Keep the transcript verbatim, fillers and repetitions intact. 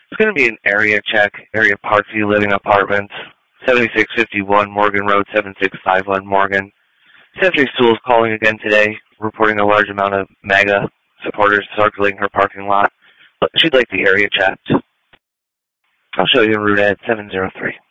It's going to be an area check, area Parkview Living Apartments, seventy-six fifty-one Morgan Road, seven six five one Morgan. Century Stool is calling again today, reporting a large amount of MAGA supporters circling her parking lot. She'd like the area checked. I'll show you Route Ed seven zero three.